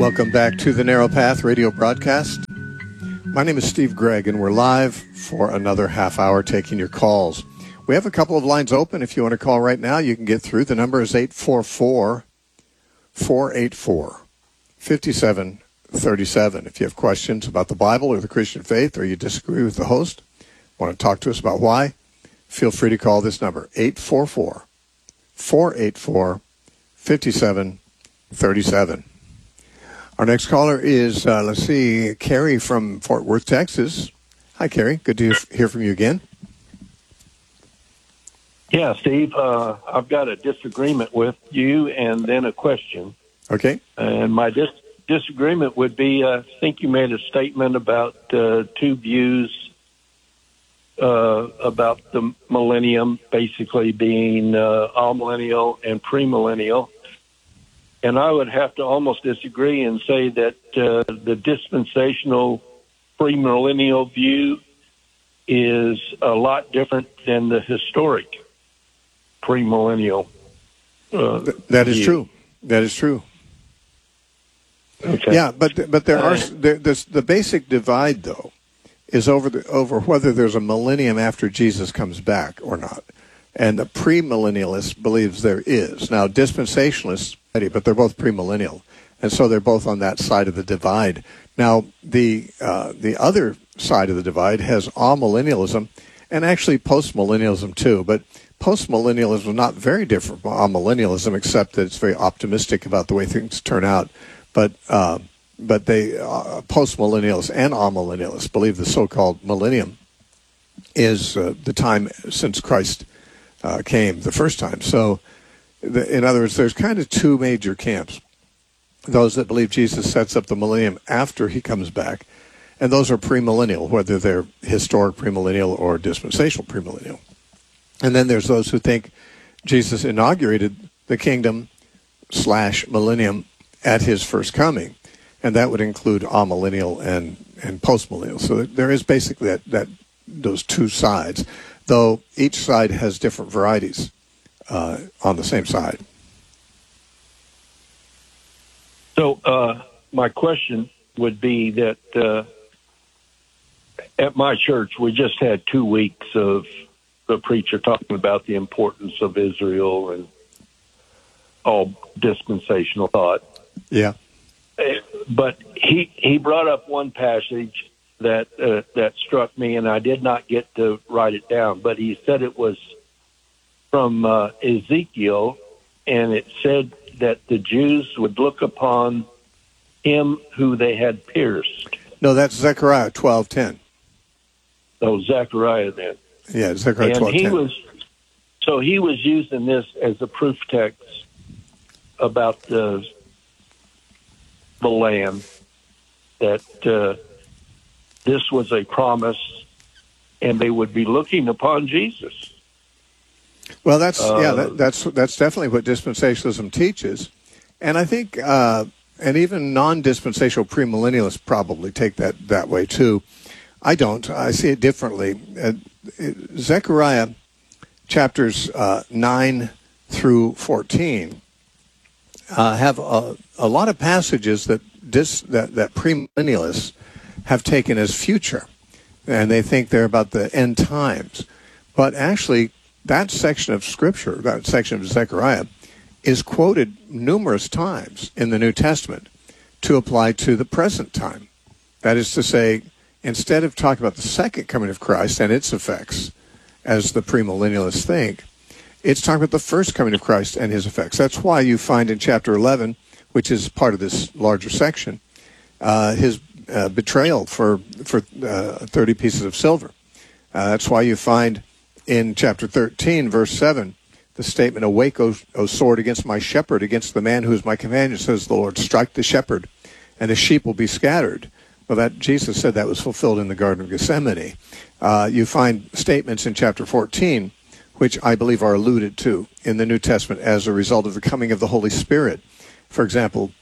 Welcome back to the Narrow Path radio broadcast. My name is Steve Gregg, and we're live for another half hour taking your calls. We have a couple of lines open. If you want to call right now, you can get through. The number is 844-484-5737. If you have questions about the Bible or the Christian faith, or you disagree with the host, want to talk to us about why, feel free to call this number, 844-484-5737. Our next caller is, Carrie from Fort Worth, Texas. Hi, Carrie. Good to hear from you again. Yeah, Steve, I've got a disagreement with you and then a question. Okay. And my disagreement would be, I think you made a statement about two views about the millennium, basically being amillennial and premillennial. And I would have to almost disagree and say that the dispensational premillennial view is a lot different than the historic premillennial. That is true. That is true. Okay. Yeah, but the basic divide though is over whether there's a millennium after Jesus comes back or not, and the premillennialist believes there is. Now dispensationalists, but they're both premillennial, and so they're both on that side of the divide. Now the other side of the divide has amillennialism and actually postmillennialism too, but postmillennialism is not very different from amillennialism, except that it's very optimistic about the way things turn out. But they postmillennialists and amillennialists believe the so-called millennium is the time since Christ came the first time. So, in other words, there's kind of two major camps: those that believe Jesus sets up the millennium after he comes back, and those are premillennial, whether they're historic premillennial or dispensational premillennial. And then there's those who think Jesus inaugurated the kingdom / millennium at his first coming, and that would include amillennial and postmillennial. So there is basically that those two sides, though each side has different varieties on the same side. So my question would be that at my church, we just had 2 weeks of the preacher talking about the importance of Israel and all dispensational thought. Yeah. But he brought up one passage that struck me, and I did not get to write it down, but he said it was from Ezekiel, and it said that the Jews would look upon him who they had pierced. No, that's Zechariah 12:10. Oh, Zechariah then. Yeah, Zechariah 12:10. He was using this as a proof text about the land, that this was a promise, and they would be looking upon Jesus. Well, that's definitely what dispensationalism teaches, and I think, and even non-dispensational premillennialists probably take that way too. I don't. I see it differently. Zechariah chapters 9 through 14 have a lot of passages that premillennialists have taken as future, and they think they're about the end times. But actually, that section of Scripture, that section of Zechariah, is quoted numerous times in the New Testament to apply to the present time. That is to say, instead of talking about the second coming of Christ and its effects, as the premillennialists think, it's talking about the first coming of Christ and his effects. That's why you find in chapter 11, which is part of this larger section, his betrayal for 30 pieces of silver. That's why you find in chapter 13, verse 7, the statement, "Awake, O sword, against my shepherd, against the man who is my companion, says the Lord. Strike the shepherd, and the sheep will be scattered." Well, that Jesus said that was fulfilled in the Garden of Gethsemane. You find statements in chapter 14, which I believe are alluded to in the New Testament as a result of the coming of the Holy Spirit. For example,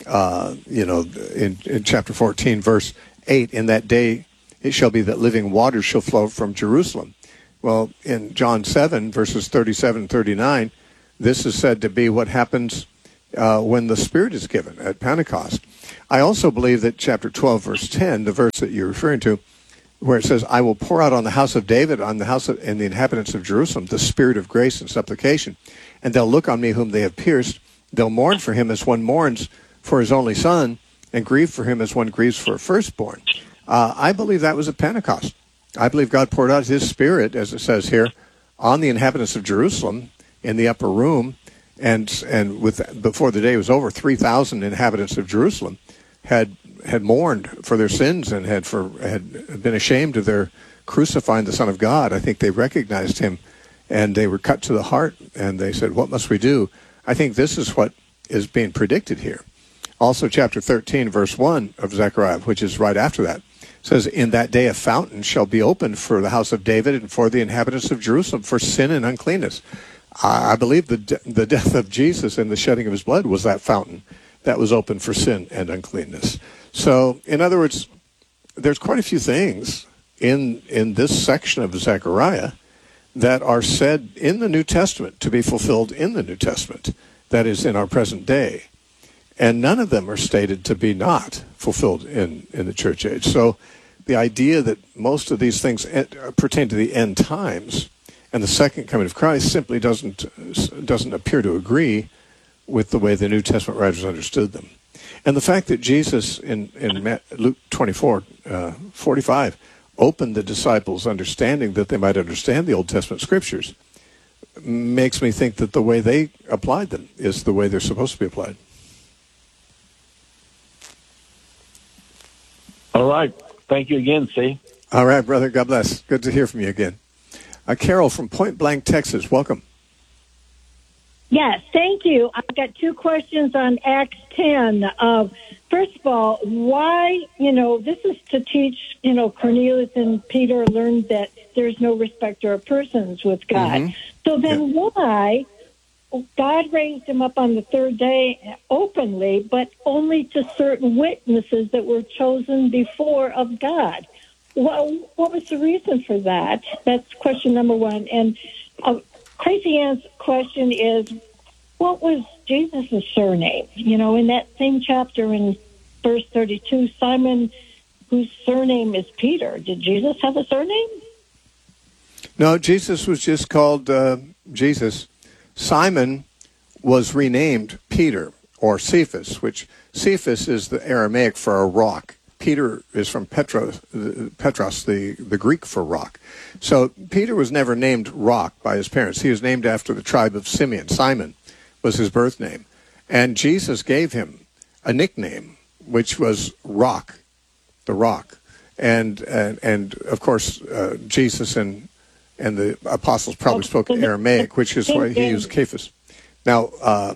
in chapter 14, verse 8, "In that day it shall be that living waters shall flow from Jerusalem." Well, in John 7, verses 37 and 39, this is said to be what happens when the Spirit is given at Pentecost. I also believe that chapter 12, verse 10, the verse that you're referring to, where it says, I will pour out on the house of David, on the house of, and the inhabitants of Jerusalem, the spirit of grace and supplication, and they'll look on me whom they have pierced. They'll mourn for him as one mourns for his only son, and grieve for him as one grieves for a firstborn. I believe that was at Pentecost. I believe God poured out his spirit, as it says here, on the inhabitants of Jerusalem in the upper room, and with before the day was over, 3,000 inhabitants of Jerusalem had mourned for their sins and had been ashamed of their crucifying the Son of God. I think they recognized him, and they were cut to the heart, and they said, what must we do? I think this is what is being predicted here. Also, chapter 13, verse 1 of Zechariah, which is right after that, says, in that day a fountain shall be opened for the house of David and for the inhabitants of Jerusalem for sin and uncleanness. I believe the death of Jesus and the shedding of his blood was that fountain that was open for sin and uncleanness. So, in other words, there's quite a few things in this section of Zechariah that are said in the New Testament to be fulfilled in the New Testament, that is, in our present day. And none of them are stated to be not fulfilled in the church age. So the idea that most of these things pertain to the end times and the second coming of Christ simply doesn't appear to agree with the way the New Testament writers understood them. And the fact that Jesus in Luke 24:45 opened the disciples' understanding that they might understand the Old Testament scriptures makes me think that the way they applied them is the way they're supposed to be applied. All right. Thank you again, C. All right, brother. God bless. Good to hear from you again. Carol from Point Blank, Texas. Welcome. Yes, thank you. I've got two questions on Acts 10. First of all, why, this is to teach, Cornelius and Peter learned that there's no respecter of persons with God. Mm-hmm. So then why God raised him up on the third day openly, but only to certain witnesses that were chosen before of God? Well, what was the reason for that? That's question number one. And Crazy Ann's question is, what was Jesus' surname? In that same chapter in verse 32, Simon, whose surname is Peter. Did Jesus have a surname? No, Jesus was just called Jesus. Simon was renamed Peter, or Cephas, which Cephas is the Aramaic for a rock. Peter is from Petros, the Greek for rock. So Peter was never named Rock by his parents. He was named after the tribe of Simeon. Simon was his birth name. And Jesus gave him a nickname, which was Rock, the Rock. And of course, Jesus and the apostles probably spoke Aramaic, which is why he used Cephas. Now,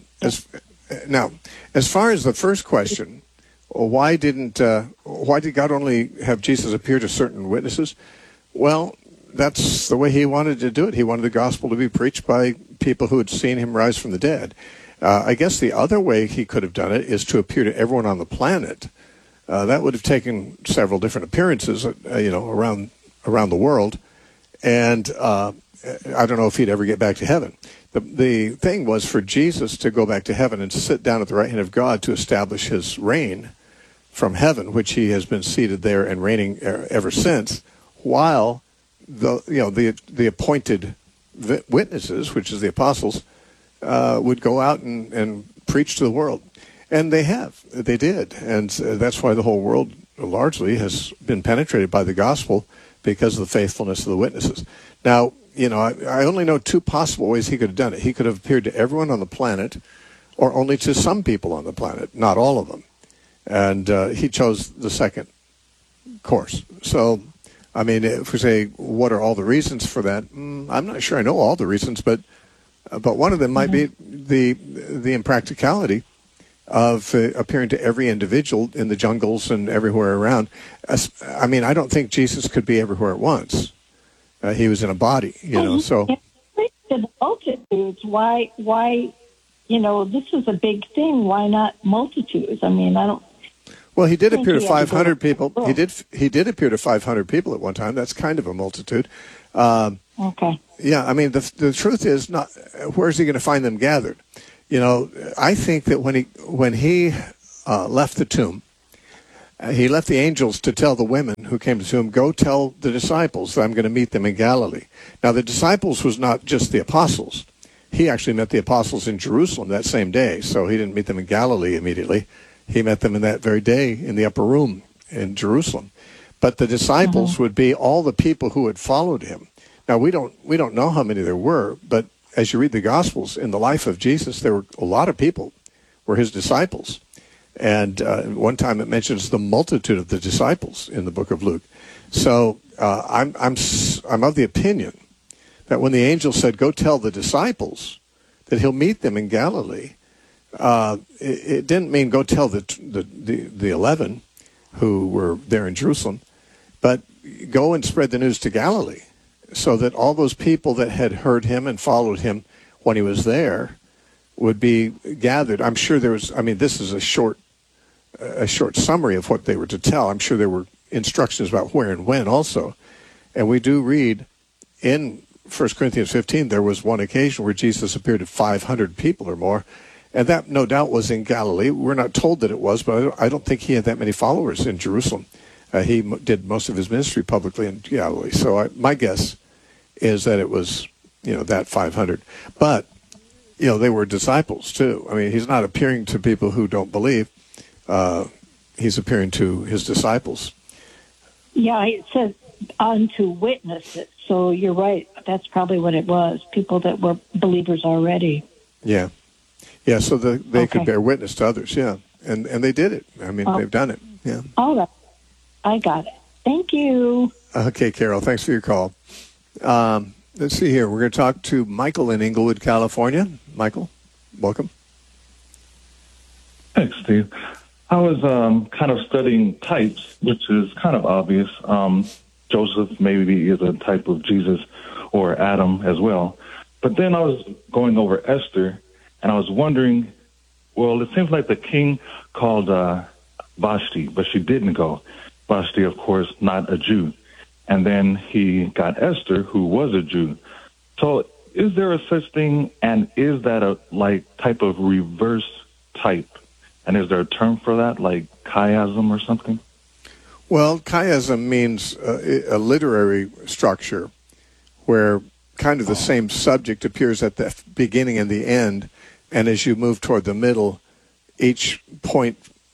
as far as the first question, why did God only have Jesus appear to certain witnesses? Well, that's the way he wanted to do it. He wanted the gospel to be preached by people who had seen him rise from the dead. I guess the other way he could have done it is to appear to everyone on the planet. That would have taken several different appearances, around the world. And I don't know if he'd ever get back to heaven. The thing was for Jesus to go back to heaven and sit down at the right hand of God to establish his reign from heaven, which he has been seated there and reigning ever since, while the appointed witnesses, which is the apostles, would go out and preach to the world. And they did. And that's why the whole world largely has been penetrated by the gospel, because of the faithfulness of the witnesses. Now, I only know two possible ways he could have done it. He could have appeared to everyone on the planet, or only to some people on the planet, not all of them. And he chose the second course. So, if we say, what are all the reasons for that? I'm not sure I know all the reasons, but one of them might be the impracticality of appearing to every individual in the jungles and everywhere around. I don't think Jesus could be everywhere at once. He was in a body, so. The multitudes, why, this is a big thing. Why not multitudes? I don't. Well, he did appear to 500 people. He did appear to 500 people at one time. That's kind of a multitude. Okay. Yeah, the truth is, not where's he going to find them gathered? I think that when he left the tomb, He left the angels to tell the women who came to him, go tell the disciples that I'm going to meet them in Galilee. Now, the disciples was not just the apostles. He actually met the apostles in Jerusalem that same day, so he didn't meet them in Galilee immediately. He met them in that very day in the upper room in Jerusalem. But the disciples would be all the people who had followed him. Now, we don't know how many there were, but as you read the Gospels, in the life of Jesus, there were a lot of people were his disciples. And one time it mentions the multitude of the disciples in the book of Luke. So I'm of the opinion that when the angel said, go tell the disciples that he'll meet them in Galilee, it didn't mean go tell the 11 who were there in Jerusalem, but go and spread the news to Galilee, so that all those people that had heard him and followed him when he was there would be gathered. I'm sure there was, this is a short summary of what they were to tell. I'm sure there were instructions about where and when also. And we do read in 1 Corinthians 15, there was one occasion where Jesus appeared to 500 people or more, and that no doubt was in Galilee. We're not told that it was, but I don't think he had that many followers in Jerusalem. He did most of his ministry publicly in Galilee. So my guess is that it was, that 500. But, they were disciples too. He's not appearing to people who don't believe. He's appearing to his disciples. Yeah, it says unto witnesses. So you're right. That's probably what it was. People that were believers already. Yeah. Yeah, so they could bear witness to others, yeah. And they did it. They've done it, yeah. All right. I got it. Thank you. Okay, Carol, thanks for your call. Let's see here. We're going to talk to Michael in Inglewood, California. Michael, welcome. Thanks, Steve. I was kind of studying types, which is kind of obvious. Joseph maybe is a type of Jesus, or Adam as well. But then I was going over Esther, and I was wondering, well, it seems like the king called Vashti, but she didn't go. Vashti, of course, not a Jew. And then he got Esther, who was a Jew. So is there a such thing, and is that a type of reverse type? And is there a term for that, like chiasm or something? Well, chiasm means a literary structure where kind of the same subject appears at the beginning and the end, and as you move toward the middle, each point,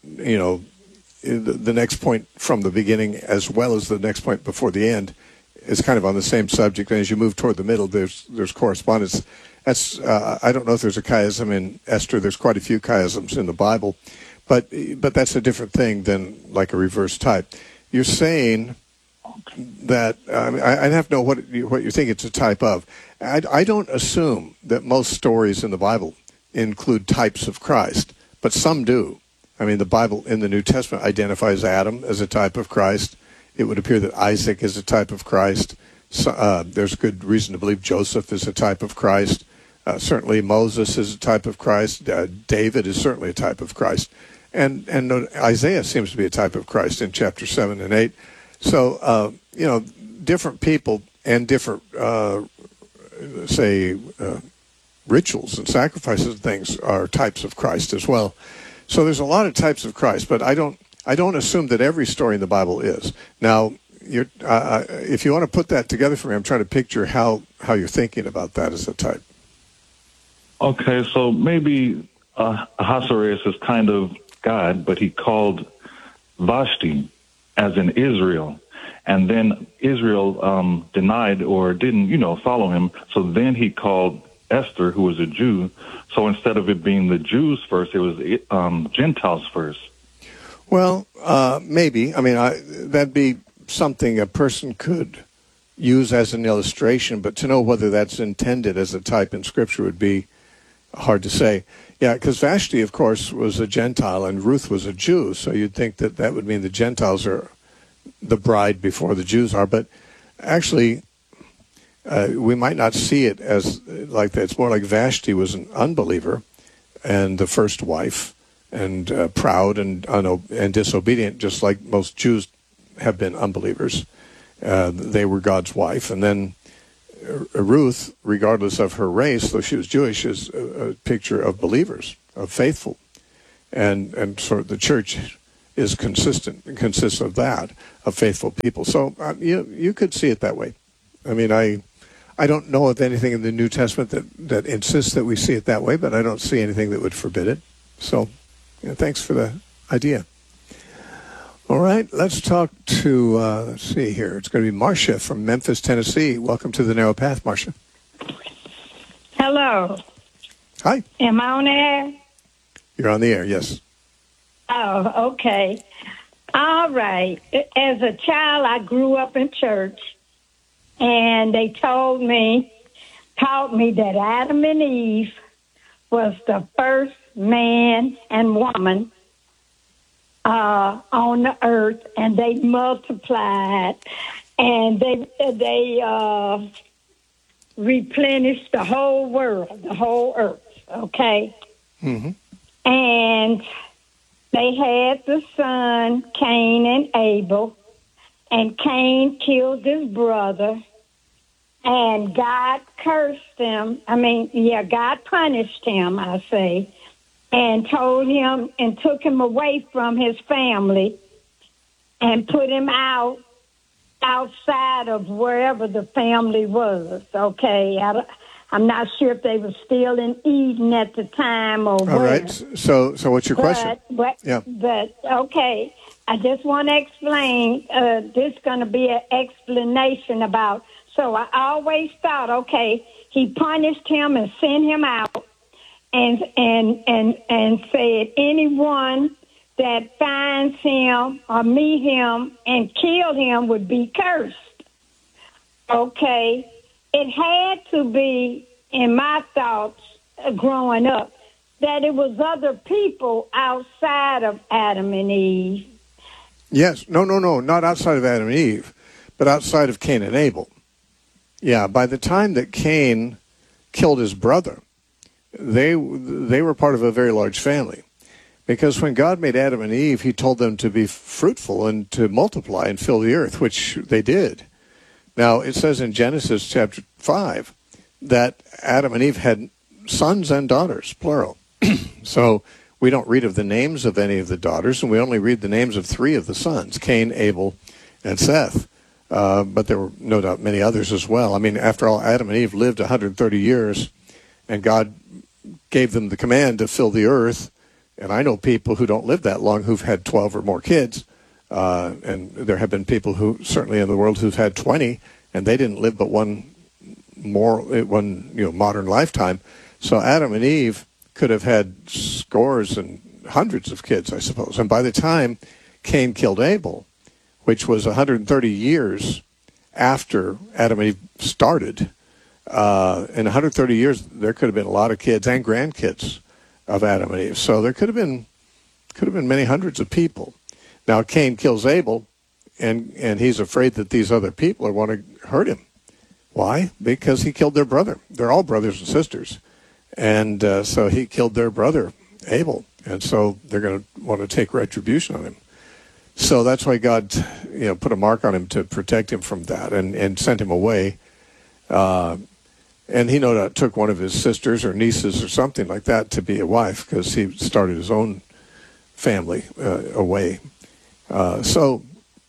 the next point from the beginning as well as the next point before the end is kind of on the same subject, and as you move toward the middle, there's correspondence. That's I don't know if there's a chiasm in Esther. There's quite a few chiasms in the Bible, but that's a different thing than like a reverse type. You're saying that I'd have to know what you think it's a type of. I don't assume that most stories in the Bible include types of Christ, but some do. The Bible in the New Testament identifies Adam as a type of Christ. It would appear that Isaac is a type of Christ. There's good reason to believe Joseph is a type of Christ. Certainly Moses is a type of Christ. David is certainly a type of Christ. And Isaiah seems to be a type of Christ in chapter 7 and 8. So, different people and different, rituals and sacrifices and things are types of Christ as well. So there's a lot of types of Christ, but I don't assume that every story in the Bible is. Now, if you want to put that together for me, I'm trying to picture how you're thinking about that as a type. Okay, so maybe Ahasuerus is kind of God, but he called Vashti as in Israel. And then Israel denied or didn't, follow him. So then he called Esther, who was a Jew. So instead of it being the Jews first, it was Gentiles first. Well, maybe. That'd be something a person could use as an illustration, but to know whether that's intended as a type in Scripture would be hard to say. Yeah, because Vashti, of course, was a Gentile and Ruth was a Jew, so you'd think that would mean the Gentiles are the bride before the Jews are, but actually we might not see it as like that. It's more like Vashti was an unbeliever and the first wife and proud and disobedient, just like most Jews have been unbelievers. They were God's wife. And then Ruth, regardless of her race, though she was Jewish, is a picture of believers, of faithful. And sort of the church is consists of that, of faithful people. So you could see it that way. I mean, I don't know of anything in the New Testament that insists that we see it that way, but I don't see anything that would forbid it. So thanks for the idea. All right, let's talk to, let's see here. It's going to be Marcia from Memphis, Tennessee. Welcome to the Narrow Path, Marcia. Hello. Hi. Am I on air? You're on the air, yes. Oh, okay. All right. As a child, I grew up in church, and they taught me that Adam and Eve was the first man and woman on the earth, and they multiplied, and they replenished the whole world, the whole earth, okay? Mm-hmm. And they had the son, Cain and Abel, and Cain killed his brother, and God cursed him. God punished him, I say, and told him and took him away from his family and put him outside of wherever the family was, okay? I'm not sure if they were still in Eden at the time or All right. So what's your question? But okay, I just want to explain. This is going to be an explanation about. So I always thought, okay, he punished him and sent him out, and said anyone that finds him or meet him and kill him would be cursed. Okay. It had to be, in my thoughts growing up, that it was other people outside of Adam and Eve. Yes. No, not outside of Adam and Eve, but outside of Cain and Abel. Yeah, by the time that Cain killed his brother, they were part of a very large family. Because when God made Adam and Eve, he told them to be fruitful and to multiply and fill the earth, which they did. Now, it says in Genesis chapter 5 that Adam and Eve had sons and daughters, plural. So we don't read of the names of any of the daughters, and we only read the names of 3 of the sons, Cain, Abel, and Seth. But there were no doubt many others as well. I mean, after all, Adam and Eve lived 130 years, and God gave them the command to fill the earth. And I know people who don't live that long who've had 12 or more kids. And there have been people who, certainly in the world, who've had 20, and they didn't live but one modern lifetime. So Adam and Eve could have had scores and hundreds of kids, I suppose. And by the time Cain killed Abel, which was 130 years after Adam and Eve started, in 130 years there could have been a lot of kids and grandkids of Adam and Eve. So there could have been many hundreds of people. Now Cain kills Abel, and he's afraid that these other people want to hurt him. Why? Because he killed their brother. They're all brothers and sisters. And so he killed their brother, Abel. And so they're going to want to take retribution on him. So that's why God, put a mark on him to protect him from that and sent him away. And he no doubt took one of his sisters or nieces or something like that to be a wife, because he started his own family away. So,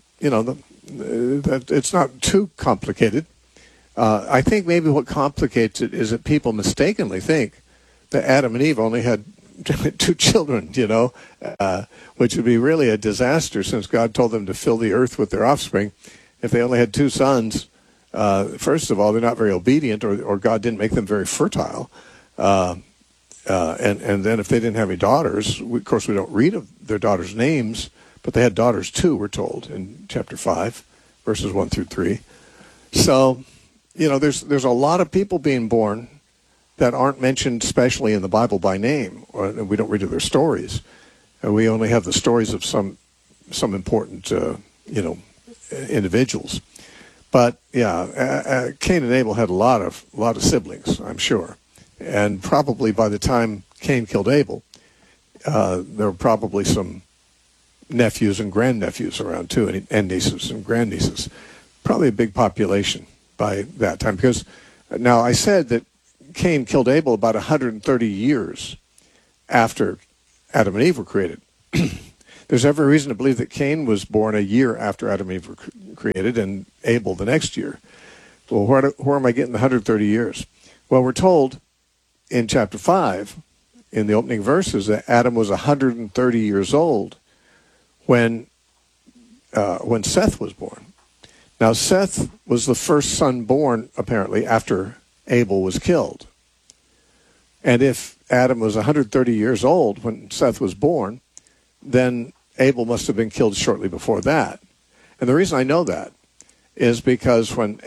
that it's not too complicated. I think maybe what complicates it is that people mistakenly think that Adam and Eve only had 2 children, which would be really a disaster, since God told them to fill the earth with their offspring. If they only had 2 sons, first of all, they're not very obedient, or God didn't make them very fertile. And then if they didn't have any daughters, of course we don't read of their daughters' names, but they had daughters too, we're told, in chapter 5, verses 1 through 3. So, there's a lot of people being born that aren't mentioned specially in the Bible by name, or we don't read of their stories. We only have the stories of some important, individuals. But yeah, Cain and Abel had a lot of siblings, I'm sure, and probably by the time Cain killed Abel, there were probably some nephews and grandnephews around too, and nieces and grandnieces. Probably a big population by that time, because now I said that Cain killed Abel about 130 years after Adam and Eve were created. there's every reason to believe that Cain was born a year after Adam and Eve were created, and Abel the next year. Well, where am I getting the 130 years? Well, we're told in chapter 5, in the opening verses, that Adam was 130 years old when Seth was born. Now, Seth was the first son born, apparently, after Abel was killed. And if Adam was 130 years old when Seth was born, then Abel must have been killed shortly before that. And the reason I know that is because when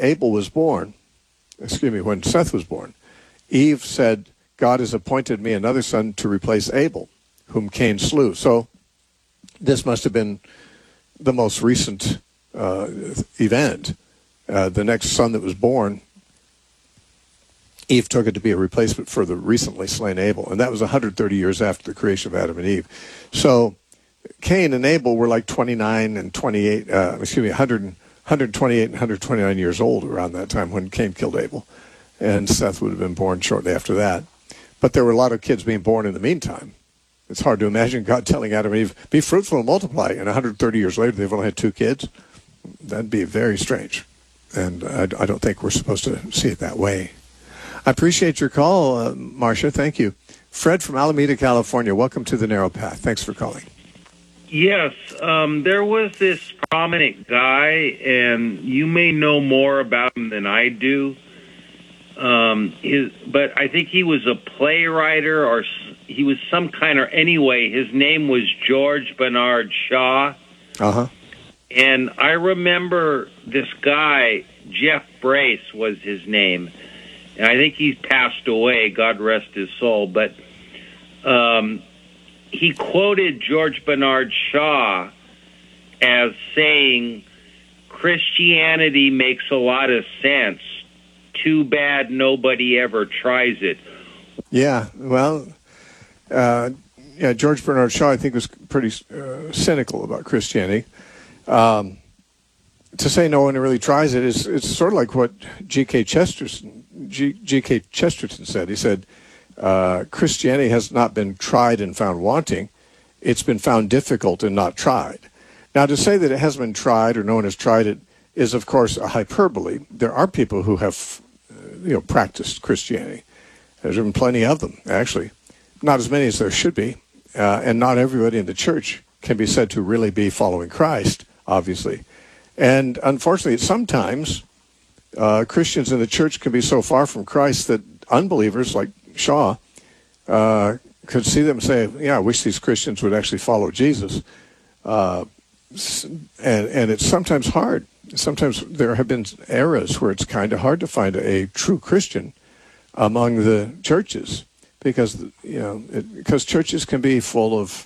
when Seth was born, Eve said, God has appointed me another son to replace Abel, whom Cain slew. So this must have been the most recent event. The next son that was born, Eve took it to be a replacement for the recently slain Abel. And that was 130 years after the creation of Adam and Eve. So Cain and Abel were like 128 and 129 years old around that time when Cain killed Abel. And Seth would have been born shortly after that. But there were a lot of kids being born in the meantime. It's hard to imagine God telling Adam and Eve, be fruitful and multiply, and 130 years later they've only had 2 kids. That'd be very strange. And I don't think we're supposed to see it that way. I appreciate your call, Marcia. Thank you. Fred from Alameda, California. Welcome to The Narrow Path. Thanks for calling. Yes, there was this prominent guy, and you may know more about him than I do. But I think he was a playwright, or he was some kind of, anyway, his name was George Bernard Shaw. Uh-huh. And I remember this guy, Jeff Brace was his name. And I think he's passed away, God rest his soul. But he quoted George Bernard Shaw as saying, Christianity makes a lot of sense. Too bad nobody ever tries it. Yeah, well, George Bernard Shaw, I think, was pretty cynical about Christianity. To say no one really tries it is it's sort of like what G.K. Chesterton said. He said, Christianity has not been tried and found wanting. It's been found difficult and not tried. Now, to say that it hasn't been tried or no one has tried it is, of course, a hyperbole. There are people who have, practiced Christianity. There's been plenty of them, actually. Not as many as there should be. And not everybody in the church can be said to really be following Christ, obviously. And unfortunately, sometimes Christians in the church can be so far from Christ that unbelievers like Shaw could see them and say, yeah, I wish these Christians would actually follow Jesus. And it's sometimes hard. Sometimes there have been eras where it's kind of hard to find a true Christian among the churches because churches can be full of,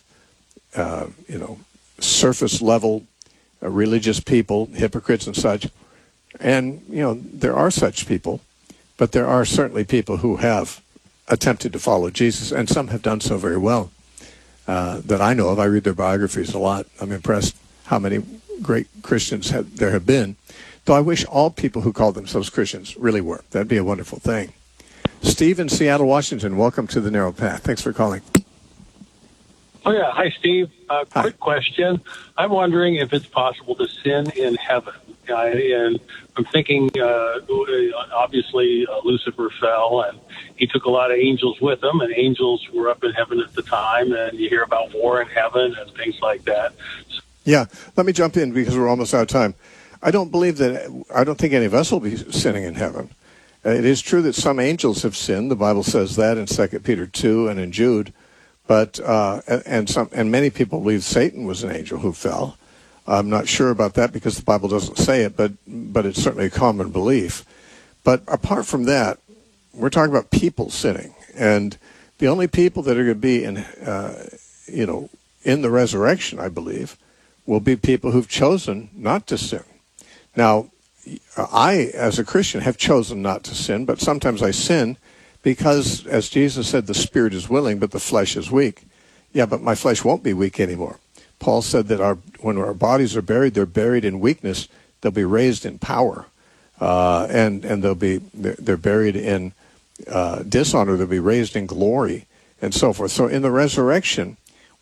surface level religious people, hypocrites and such. And, there are such people, but there are certainly people who have attempted to follow Jesus, and some have done so very well that I know of. I read their biographies a lot. I'm impressed how many great Christians there have been, though I wish all people who call themselves Christians really were. That'd be a wonderful thing. Steve in Seattle, Washington, welcome to The Narrow Path. Thanks for calling. Oh, yeah. Hi, Steve. Quick question. I'm wondering if it's possible to sin in heaven. And I'm thinking, obviously, Lucifer fell, and he took a lot of angels with him, and angels were up in heaven at the time, and you hear about war in heaven and things like that. Yeah, let me jump in because we're almost out of time. I don't think any of us will be sinning in heaven. It is true that some angels have sinned. The Bible says that in 2 Peter 2 and in Jude. But and many people believe Satan was an angel who fell. I'm not sure about that because the Bible doesn't say it, but it's certainly a common belief. But apart from that, we're talking about people sinning, and the only people that are going to be in the resurrection, I believe, will be people who've chosen not to sin. Now, I, as a Christian, have chosen not to sin, but sometimes I sin because, as Jesus said, the spirit is willing, but the flesh is weak. Yeah, but my flesh won't be weak anymore. Paul said that when our bodies are buried, they're buried in weakness. They'll be raised in power, and they're buried in dishonor. They'll be raised in glory, and so forth. So in the resurrection,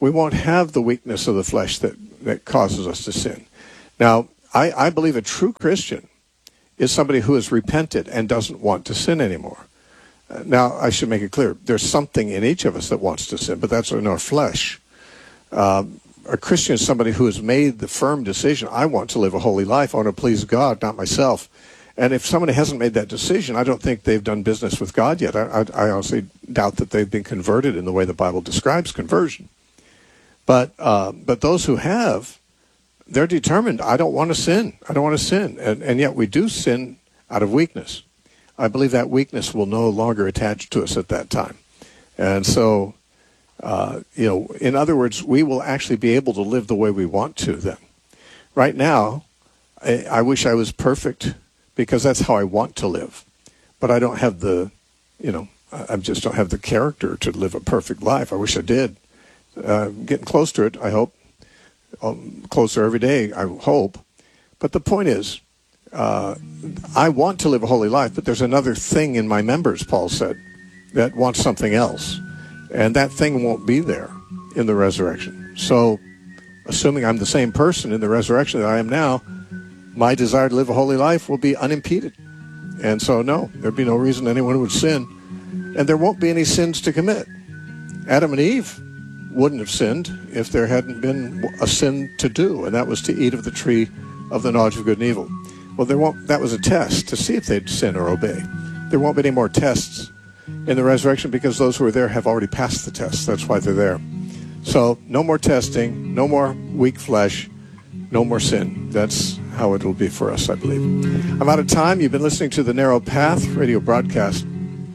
we won't have the weakness of the flesh that causes us to sin. Now, I believe a true Christian is somebody who has repented and doesn't want to sin anymore. Now, I should make it clear, there's something in each of us that wants to sin, but that's in our flesh. A Christian is somebody who has made the firm decision, I want to live a holy life, I want to please God, not myself. And if somebody hasn't made that decision, I don't think they've done business with God yet. I honestly doubt that they've been converted in the way the Bible describes conversion. But those who have, they're determined, I don't want to sin. I don't want to sin. And yet we do sin out of weakness. I believe that weakness will no longer attach to us at that time. And so, in other words, we will actually be able to live the way we want to then. Right now, I wish I was perfect because that's how I want to live. But I don't have I just don't have the character to live a perfect life. I wish I did. Getting close to it, I hope. Closer every day, I hope. But the point is, I want to live a holy life, but there's another thing in my members, Paul said, that wants something else. And that thing won't be there in the resurrection. So, assuming I'm the same person in the resurrection that I am now, my desire to live a holy life will be unimpeded. And so, no, there'd be no reason anyone would sin. And there won't be any sins to commit. Adam and Eve wouldn't have sinned if there hadn't been a sin to do, and that was to eat of the tree of the knowledge of good and evil. Well, that was a test to see if they'd sin or obey. There won't be any more tests in the resurrection because those who are there have already passed the test. That's why they're there. So no more testing, no more weak flesh, no more sin. That's how it will be for us, I believe. I'm out of time. You've been listening to the Narrow Path radio broadcast.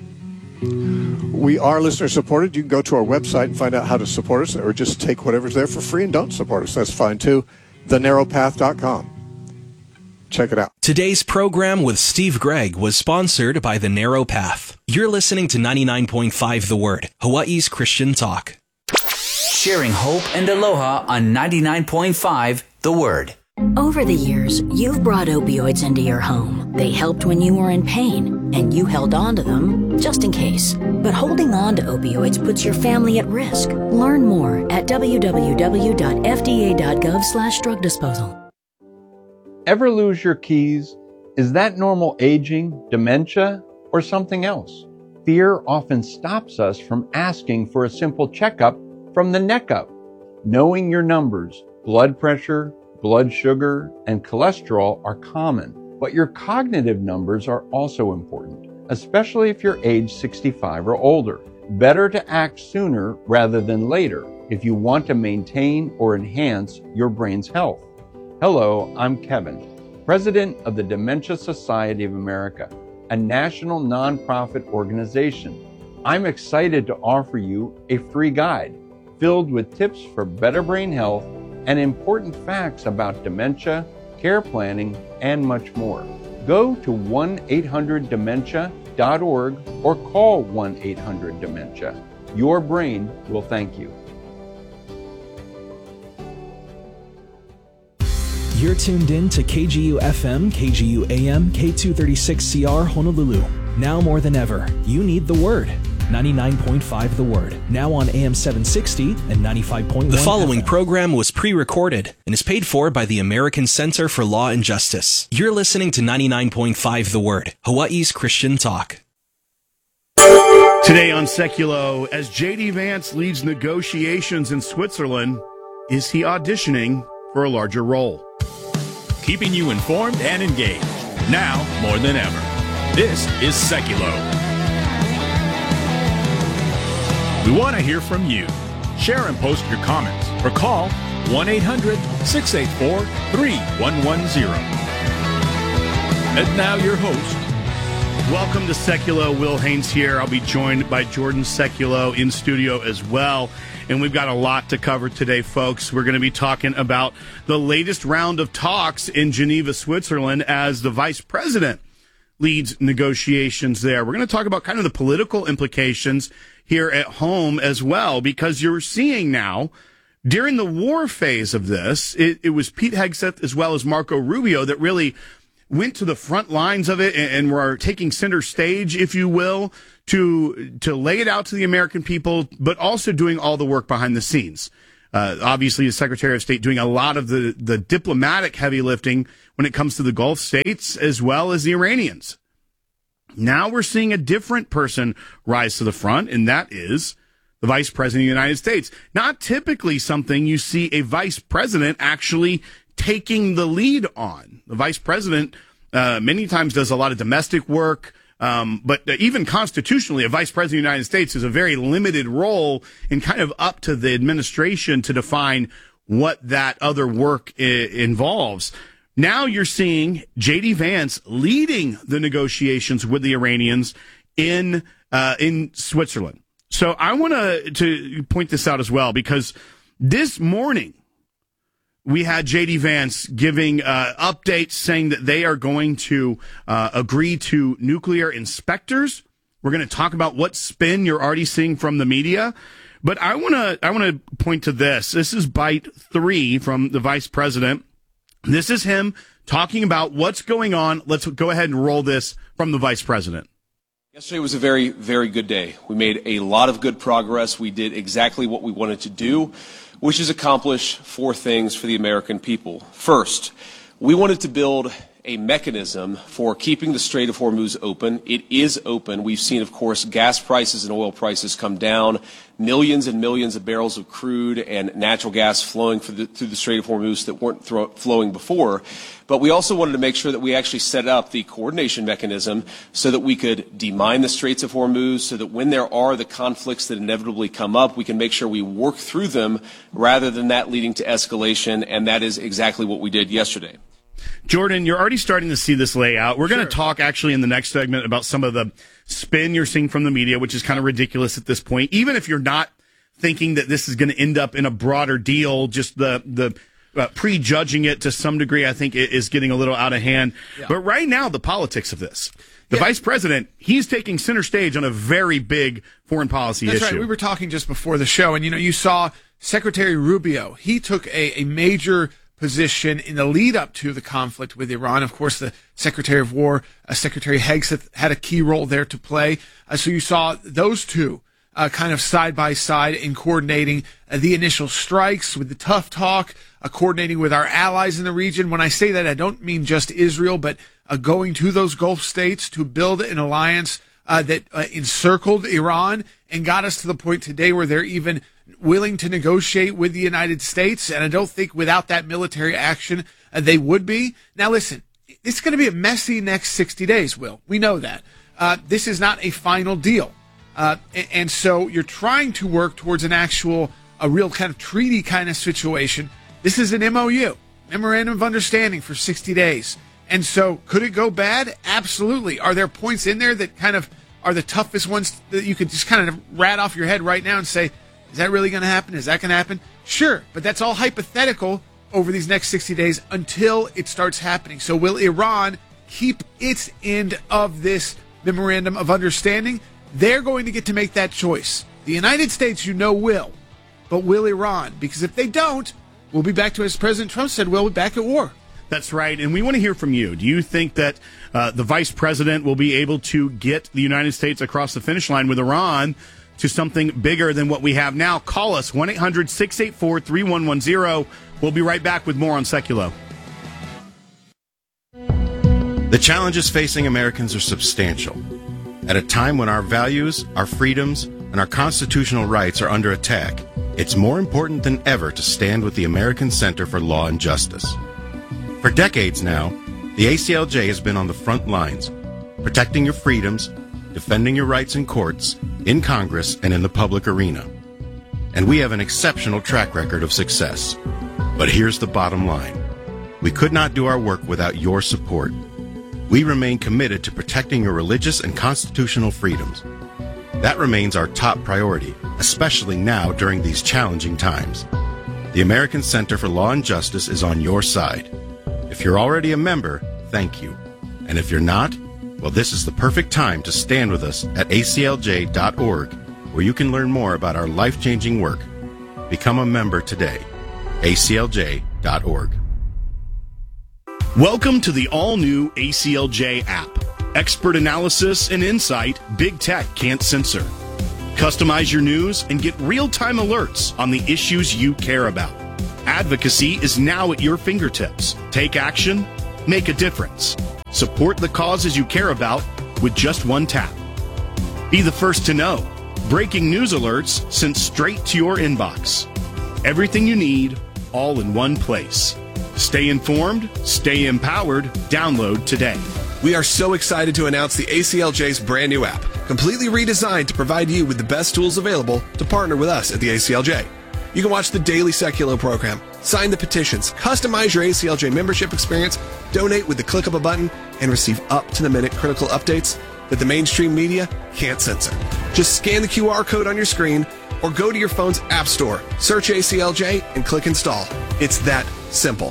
We are listener supported. You can go to our website and find out how to support us, or just take whatever's there for free and don't support us. That's fine too. thenarrowpath.com. Check it out. Today's program with Steve Gregg was sponsored by The Narrow Path. You're listening to 99.5 The Word, Hawaii's Christian talk. Sharing hope and aloha on 99.5 The Word. Over the years, you've brought opioids into your home. They helped when you were in pain, and you held on to them just in case. But holding on to opioids puts your family at risk. Learn more at www.fda.gov/drug disposal. Ever lose your keys? Is that normal aging, dementia, or something else? Fear often stops us from asking for a simple checkup from the neck up. Knowing your numbers, blood pressure, blood sugar, and cholesterol are common, but your cognitive numbers are also important, especially if you're age 65 or older. Better to act sooner rather than later if you want to maintain or enhance your brain's health. Hello, I'm Kevin, President of the Dementia Society of America, a national nonprofit organization. I'm excited to offer you a free guide filled with tips for better brain health and important facts about dementia, care planning, and much more. Go to 1-800-DEMENTIA.org or call 1-800-DEMENTIA. Your brain will thank you. You're tuned in to KGU FM, KGU AM, K236CR Honolulu. Now more than ever, you need the Word. 99.5 The Word, now on AM 760 and 95.1 The following FM. Program was pre-recorded and is paid for by the American Center for Law and Justice. You're listening to 99.5 The Word, Hawaii's Christian talk. Today on Seculo, as J.D. Vance leads negotiations in Switzerland, is he auditioning for a larger role? Keeping you informed and engaged, now more than ever. This is Seculo. We want to hear from you. Share and post your comments or call 1-800-684-3110. And now your host. Welcome to Seculo. Will Haynes here. I'll be joined by Jordan Seculo in studio as well. And we've got a lot to cover today, folks. We're going to be talking about the latest round of talks in Geneva, Switzerland, as the vice president leads negotiations there. We're going to talk about kind of the political implications here at home as well, because you're seeing now, during the war phase of this, it was Pete Hegseth as well as Marco Rubio that really went to the front lines of it and were taking center stage, if you will, to lay it out to the American people, but also doing all the work behind the scenes. Obviously, the Secretary of State doing a lot of the diplomatic heavy lifting when it comes to the Gulf states as well as the Iranians. Now we're seeing a different person rise to the front, and that is the Vice President of the United States. Not typically something you see a Vice President actually taking the lead on. The Vice President many times does a lot of domestic work, but even constitutionally, a Vice President of the United States is a very limited role and kind of up to the administration to define what that other work involves. Now you're seeing J.D. Vance leading the negotiations with the Iranians in Switzerland. So I want to point this out as well, because this morning we had J.D. Vance giving updates saying that they are going to agree to nuclear inspectors. We're going to talk about what spin you're already seeing from the media. But I want to point to this. This is bite 3 from the Vice President. This is him talking about what's going on. Let's go ahead and roll this from the Vice President. Yesterday was a very, very good day. We made a lot of good progress. We did exactly what we wanted to do, which is accomplish 4 things for the American people. First, we wanted to build a mechanism for keeping the Strait of Hormuz open. It is open. We've seen, of course, gas prices and oil prices come down, millions and millions of barrels of crude and natural gas flowing through the Strait of Hormuz that weren't flowing before. But we also wanted to make sure that we actually set up the coordination mechanism so that we could demine the Straits of Hormuz, so that when there are the conflicts that inevitably come up, we can make sure we work through them rather than that leading to escalation, and that is exactly what we did yesterday. Jordan, you're already starting to see this layout. We're going to talk actually in the next segment about some of the spin you're seeing from the media, which is kind of ridiculous at this point. Even if you're not thinking that this is going to end up in a broader deal, just the prejudging it to some degree, I think it is getting a little out of hand. Yeah. But right now, the politics of this. The Vice President, he's taking center stage on a very big foreign policy issue. That's right. We were talking just before the show, and you saw Secretary Rubio. He took a major position in the lead up to the conflict with Iran. Of course, the Secretary of War, Secretary Hegseth, had a key role there to play. So you saw those two kind of side by side in coordinating the initial strikes with the tough talk, coordinating with our allies in the region. When I say that, I don't mean just Israel, but going to those Gulf states to build an alliance that encircled Iran and got us to the point today where they're even willing to negotiate with the United States. And I don't think without that military action, they would be. Now, listen, it's going to be a messy next 60 days, Will. We know that. This is not a final deal. And so you're trying to work towards a real kind of treaty kind of situation. This is an MOU, Memorandum of Understanding, for 60 days. And so could it go bad? Absolutely. Are there points in there that kind of are the toughest ones that you could just kind of rat off your head right now and say, is that really going to happen? Is that going to happen? Sure, but that's all hypothetical over these next 60 days until it starts happening. So will Iran keep its end of this Memorandum of Understanding? They're going to get to make that choice. The United States, will, but will Iran? Because if they don't, we'll be back to, as President Trump said, we'll be back at war. That's right, and we want to hear from you. Do you think that the Vice President will be able to get the United States across the finish line with Iran to something bigger than what we have now? Call us, 1-800-684-3110. We'll be right back with more on Seculo. The challenges facing Americans are substantial. At a time when our values, our freedoms, and our constitutional rights are under attack, it's more important than ever to stand with the American Center for Law and Justice. For decades now, the ACLJ has been on the front lines, protecting your freedoms, defending your rights in courts, in Congress, and in the public arena. And we have an exceptional track record of success. But here's the bottom line. We could not do our work without your support. We remain committed to protecting your religious and constitutional freedoms. That remains our top priority, especially now during these challenging times. The American Center for Law and Justice is on your side. If you're already a member, thank you. And if you're not, well, this is the perfect time to stand with us at aclj.org, where you can learn more about our life-changing work. Become a member today. aclj.org. Welcome to the all-new ACLJ app. Expert analysis and insight Big Tech can't censor. Customize your news and get real-time alerts on the issues you care about. Advocacy is now at your fingertips. Take action, make a difference. Support the causes you care about with just one tap. Be the first to know. Breaking news alerts sent straight to your inbox. Everything you need, all in one place. Stay informed, stay empowered. Download today. We are so excited to announce the ACLJ's brand new app, completely redesigned to provide you with the best tools available to partner with us at the ACLJ. You can watch the daily Seculo program, sign the petitions, customize your ACLJ membership experience, donate with the click of a button, and receive up-to-the-minute critical updates that the mainstream media can't censor. Just scan the QR code on your screen or go to your phone's app store, search ACLJ, and click install. It's that simple.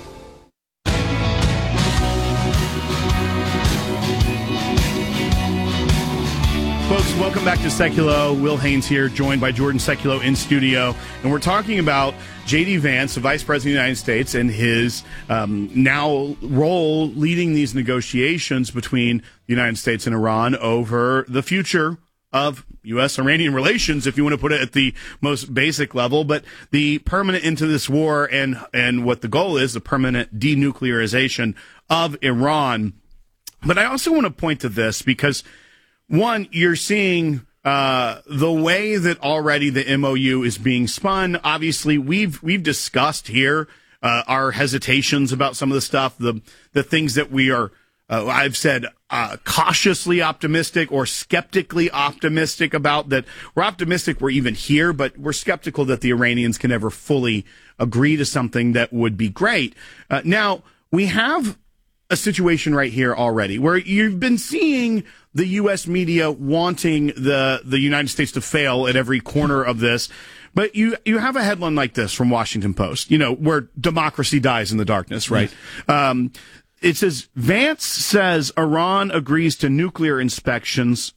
Folks, welcome back to Seculo. Will Haynes here, joined by Jordan Seculo in studio. And we're talking about J.D. Vance, the Vice President of the United States, and his now role leading these negotiations between the United States and Iran over the future of U.S.-Iranian relations, if you want to put it at the most basic level, but the permanent end to this war and what the goal is, the permanent denuclearization of Iran. But I also want to point to this because, one, you're seeing the way that already the MOU is being spun. Obviously, we've discussed here our hesitations about some of the stuff, the things that we are, I've said, cautiously optimistic or skeptically optimistic about. That we're optimistic we're even here, but we're skeptical that the Iranians can ever fully agree to something that would be great. Now, we have a situation right here already where you've been seeing the U.S. media wanting the United States to fail at every corner of this. But you have a headline like this from Washington Post, where democracy dies in the darkness, right? It says, Vance says Iran agrees to nuclear inspections,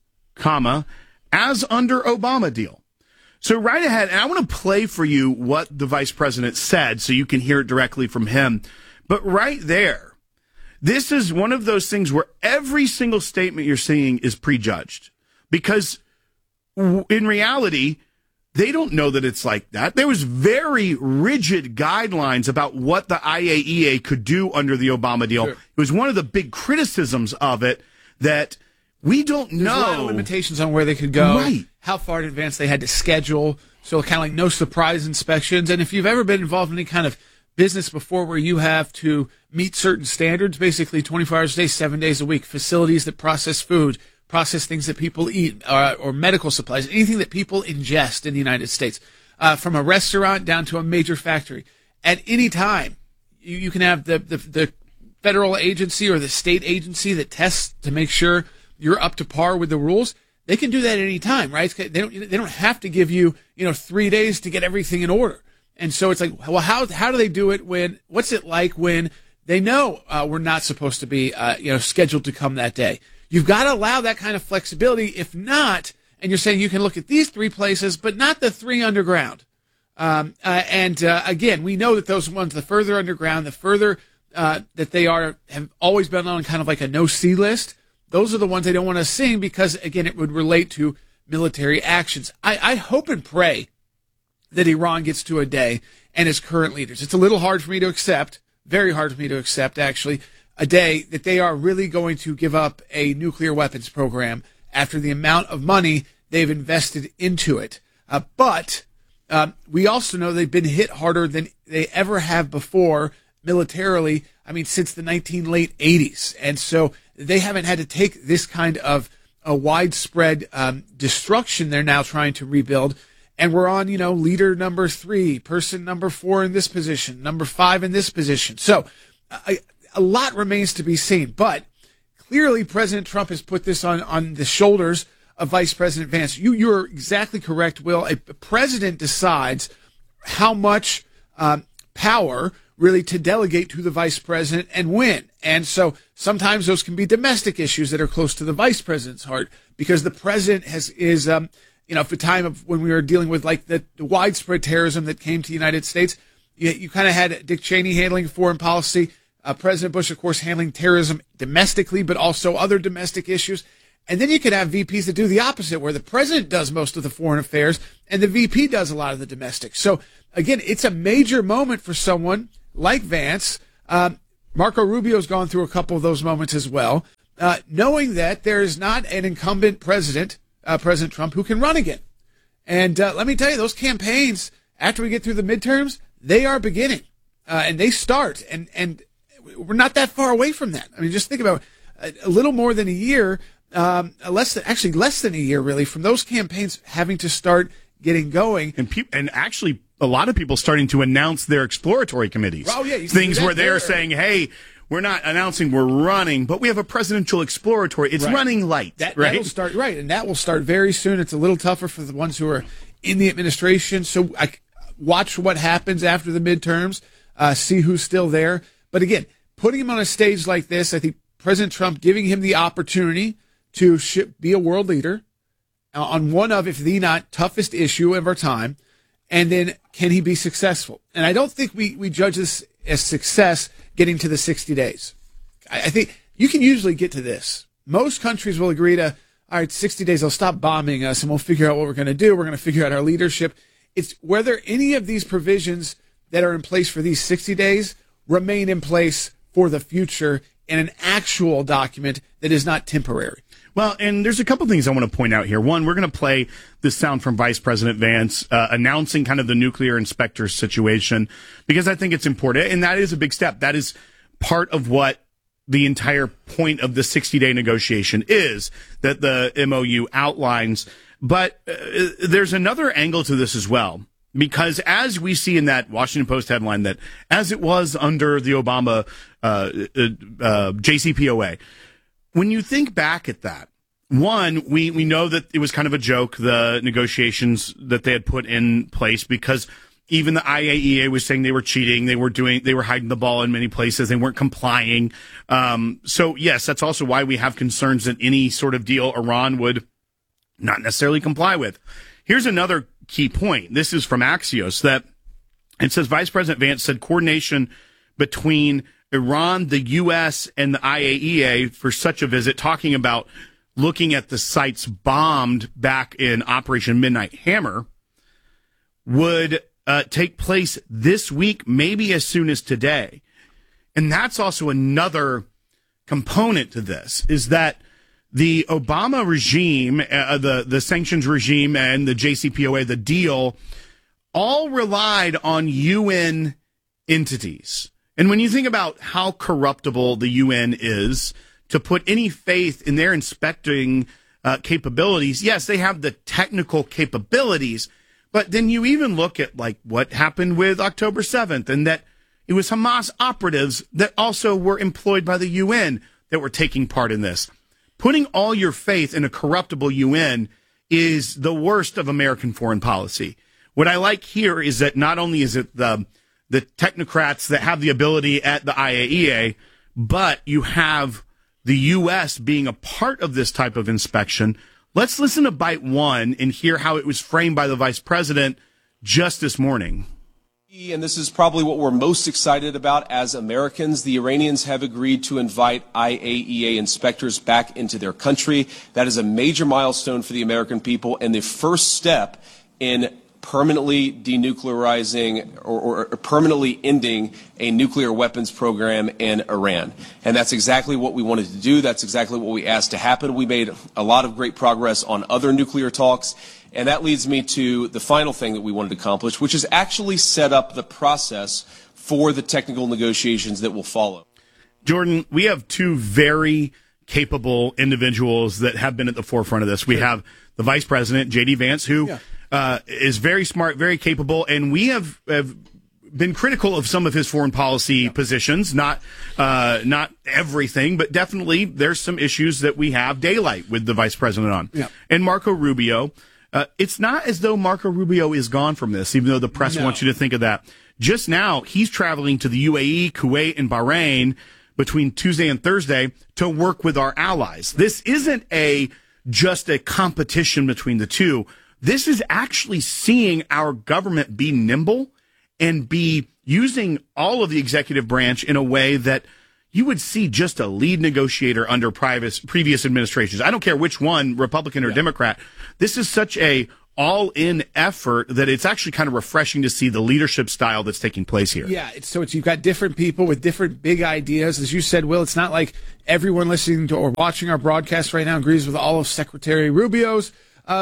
as under Obama deal. So right ahead, and I want to play for you what the vice president said so you can hear it directly from him. But right there, this is one of those things where every single statement you're seeing is prejudged, because in reality, they don't know that it's like that. There was very rigid guidelines about what the IAEA could do under the Obama deal. Sure. It was one of the big criticisms of it that we don't know. There's a lot of limitations on where they could go, right, how far in advance they had to schedule, so kind of like no surprise inspections. And if you've ever been involved in any kind of business before where you have to meet certain standards, basically 24 hours a day, 7 days a week, facilities that process food, process things that people eat, or medical supplies, anything that people ingest in the United States, from a restaurant down to a major factory. At any time, you can have the federal agency or the state agency that tests to make sure you're up to par with the rules. They can do that at any time, right? They don't have to give you 3 days to get everything in order. And so it's like, well, how do they do it what's it like when they know we're not supposed to be, scheduled to come that day? You've got to allow that kind of flexibility. If not, and you're saying you can look at these 3 places, but not the 3 underground. Again, we know that those ones, the further underground, the further that they have always been on kind of like a no-see list. Those are the ones they don't want to see because, again, it would relate to military actions. I hope and pray that Iran gets to a day and its current leaders. It's a little hard for me to accept, very hard for me to accept, actually, a day that they are really going to give up a nuclear weapons program after the amount of money they've invested into it. But we also know they've been hit harder than they ever have before militarily, since the late 80s. And so they haven't had to take this kind of a widespread destruction they're now trying to rebuild. And we're on, leader number 3, person number 4 in this position, number 5 in this position. So a lot remains to be seen. But clearly President Trump has put this on the shoulders of Vice President Vance. You're exactly correct, Will. A president decides how much power really to delegate to the vice president and when. And so sometimes those can be domestic issues that are close to the vice president's heart because the president is for the time of when we were dealing with like the widespread terrorism that came to the United States, you kind of had Dick Cheney handling foreign policy, President Bush, of course, handling terrorism domestically, but also other domestic issues. And then you could have VPs that do the opposite, where the president does most of the foreign affairs and the VP does a lot of the domestic. So, again, it's a major moment for someone like Vance. Marco Rubio's gone through a couple of those moments as well, knowing that there is not an incumbent president, President Trump, who can run again. And let me tell you, those campaigns, after we get through the midterms, they are beginning. And they start. And we're not that far away from that. I mean, just think about a little more than a year, less than a year, really, from those campaigns having to start getting going. And actually, a lot of people starting to announce their exploratory committees. Oh, yeah. Things where they're saying, hey, we're not announcing we're running, but we have a presidential exploratory. It's running light, right? That'll start, right, and that will start very soon. It's a little tougher for the ones who are in the administration. So I watch what happens after the midterms, see who's still there. But again, putting him on a stage like this, I think President Trump giving him the opportunity to be a world leader on one of, if the not, toughest issue of our time. And then can he be successful? And I don't think we judge this as success getting to the 60 days. I think you can usually get to this. Most countries will agree to, all right, 60 days, they'll stop bombing us and we'll figure out what we're going to do. We're going to figure out our leadership. It's whether any of these provisions that are in place for these 60 days remain in place for the future in an actual document that is not temporary. Well, and there's a couple things I want to point out here. One, we're going to play this sound from Vice President Vance announcing kind of the nuclear inspector situation, because I think it's important. And that is a big step. That is part of what the entire point of the 60-day negotiation is, that the MOU outlines. But there's another angle to this as well, because as we see in that Washington Post headline, that as it was under the Obama JCPOA, when you think back at that, one, we know that it was kind of a joke, the negotiations that they had put in place, because even the IAEA was saying they were cheating, they were hiding the ball in many places, they weren't complying. So yes, that's also why we have concerns that any sort of deal Iran would not necessarily comply with. Here's another key point. This is from Axios, that it says Vice President Vance said coordination between Iran, the U.S., and the IAEA for such a visit, talking about looking at the sites bombed back in Operation Midnight Hammer, would take place this week, maybe as soon as today. And that's also another component to this, is that the Obama regime, the sanctions regime and the JCPOA, the deal, all relied on UN entities. And when you think about how corruptible the UN is, to put any faith in their inspecting capabilities, yes, they have the technical capabilities, but then you even look at like what happened with October 7th, and that it was Hamas operatives that also were employed by the UN that were taking part in this. Putting all your faith in a corruptible UN is the worst of American foreign policy. What I like here is that not only is it the technocrats that have the ability at the IAEA, but you have the U.S. being a part of this type of inspection. Let's listen to Bite 1 and hear how it was framed by the vice president just this morning. And this is probably what we're most excited about as Americans. The Iranians have agreed to invite IAEA inspectors back into their country. That is a major milestone for the American people and the first step in permanently denuclearizing or permanently ending a nuclear weapons program in Iran. And that's exactly what we wanted to do. That's exactly what we asked to happen. We made a lot of great progress on other nuclear talks. And that leads me to the final thing that we wanted to accomplish, which is actually set up the process for the technical negotiations that will follow. Jordan, we have two very capable individuals that have been at the forefront of this. We have the vice president, J.D. Vance, who is very smart, very capable, and we have been critical of some of his foreign policy positions, not everything, but definitely there's some issues that we have daylight with the vice president on. And Marco Rubio, it's not as though Marco Rubio is gone from this, even though the press wants you to think of that. Just now, he's traveling to the UAE, Kuwait, and Bahrain between Tuesday and Thursday to work with our allies. This isn't just a competition between the two. This is actually seeing our government be nimble and be using all of the executive branch in a way that, you would see just a lead negotiator under previous administrations. I don't care which one, Republican or Democrat. This is such a all-in effort that it's actually kind of refreshing to see the leadership style that's taking place here. Yeah, you've got different people with different big ideas. As you said, Will, it's not like everyone listening to or watching our broadcast right now agrees with all of Secretary Rubio's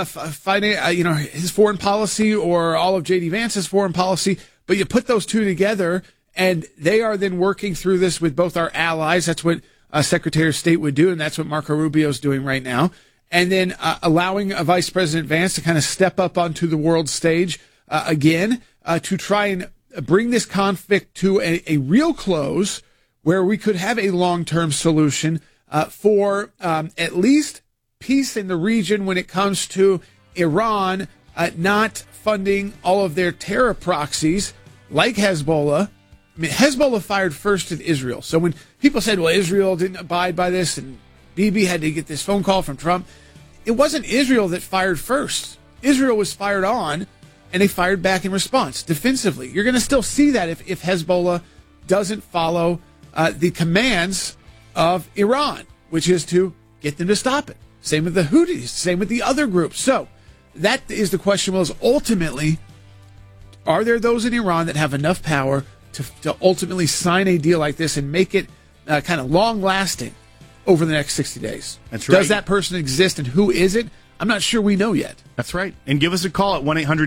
his foreign policy or all of J.D. Vance's foreign policy, but you put those two together, and they are then working through this with both our allies. That's what Secretary of State would do, and that's what Marco Rubio is doing right now. And then allowing Vice President Vance to kind of step up onto the world stage again to try and bring this conflict to a real close where we could have a long-term solution for at least peace in the region when it comes to Iran not funding all of their terror proxies like Hezbollah. I mean, Hezbollah fired first at Israel. So when people said, well, Israel didn't abide by this and Bibi had to get this phone call from Trump, it wasn't Israel that fired first. Israel was fired on, and they fired back in response defensively. You're going to still see that if Hezbollah doesn't follow the commands of Iran, which is to get them to stop it. Same with the Houthis, same with the other groups. So that is the question, was ultimately, are there those in Iran that have enough power to ultimately sign a deal like this and make it kind of long-lasting over the next 60 days? That's right. Does that person exist, and who is it? I'm not sure we know yet. That's right. And give us a call at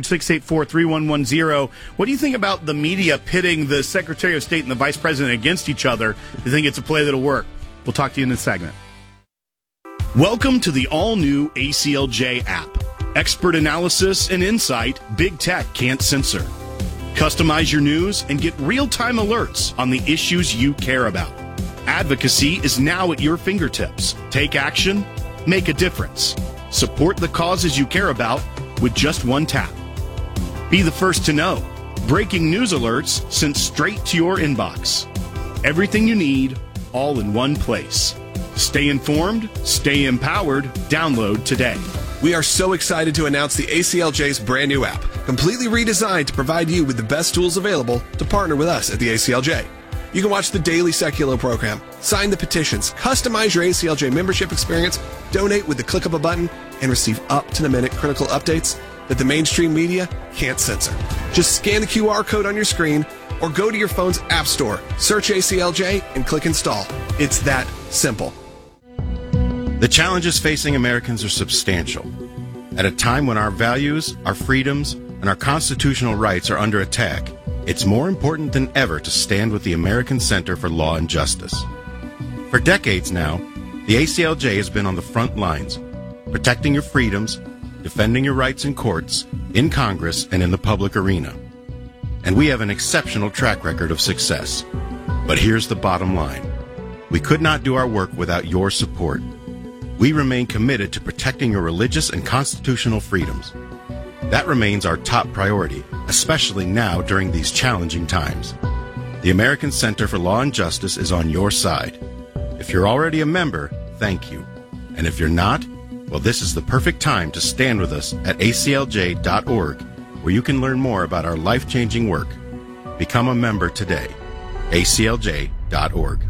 1-800-684-3110. What do you think about the media pitting the Secretary of State and the Vice President against each other? Do you think it's a play that'll work? We'll talk to you in this segment. Welcome to the all-new ACLJ app. Expert analysis and insight Big Tech can't censor. Customize your news and get real-time alerts on the issues you care about. Advocacy is now at your fingertips. Take action, make a difference. Support the causes you care about with just one tap. Be the first to know. Breaking news alerts sent straight to your inbox. Everything you need, all in one place. Stay informed, stay empowered. Download today. We are so excited to announce the ACLJ's brand new app, completely redesigned to provide you with the best tools available to partner with us at the ACLJ. You can watch the daily Seculo program, sign the petitions, customize your ACLJ membership experience, donate with the click of a button, and receive up-to-the-minute critical updates that the mainstream media can't censor. Just scan the QR code on your screen or go to your phone's app store, search ACLJ, and click install. It's that simple. The challenges facing Americans are substantial. At a time when our values, our freedoms, and our constitutional rights are under attack, it's more important than ever to stand with the American Center for Law and Justice. For decades now, the ACLJ has been on the front lines, protecting your freedoms, defending your rights in courts, in Congress, and in the public arena. And we have an exceptional track record of success. But here's the bottom line. We could not do our work without your support. We remain committed to protecting your religious and constitutional freedoms. That remains our top priority, especially now during these challenging times. The American Center for Law and Justice is on your side. If you're already a member, thank you. And if you're not, well, this is the perfect time to stand with us at aclj.org, where you can learn more about our life-changing work. Become a member today. aclj.org.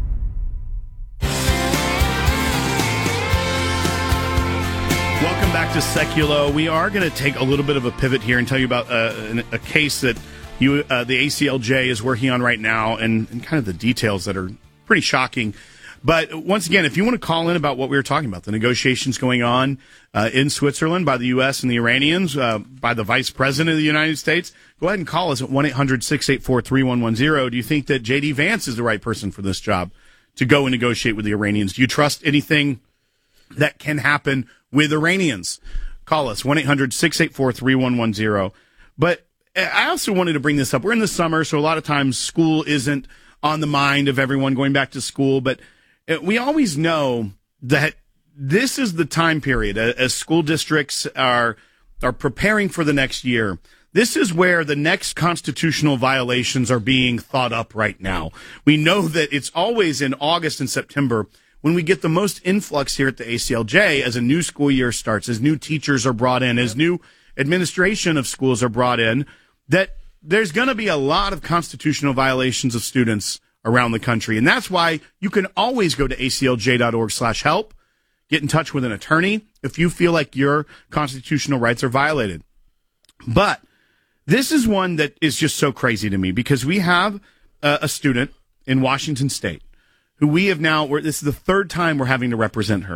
Welcome back to Seculo. We are going to take a little bit of a pivot here and tell you about a case that the ACLJ is working on right now and kind of the details that are pretty shocking. But once again, if you want to call in about what we were talking about, the negotiations going on in Switzerland by the U.S. and the Iranians, by the Vice President of the United States, go ahead and call us at 1-800-684-3110. Do you think that J.D. Vance is the right person for this job to go and negotiate with the Iranians? Do you trust anything that can happen with Iranians? Call us, 1-800-684-3110. But I also wanted to bring this up. We're in the summer, so a lot of times school isn't on the mind of everyone going back to school, but we always know that this is the time period as school districts are preparing for the next year. This is where the next constitutional violations are being thought up right now. We know that it's always in August and September when we get the most influx here at the ACLJ as a new school year starts, as new teachers are brought in, as new administration of schools are brought in, that there's going to be a lot of constitutional violations of students around the country. And that's why you can always go to aclj.org/help, get in touch with an attorney if you feel like your constitutional rights are violated. But this is one that is just so crazy to me because we have a student in Washington State who we have now, this is the third time we're having to represent her.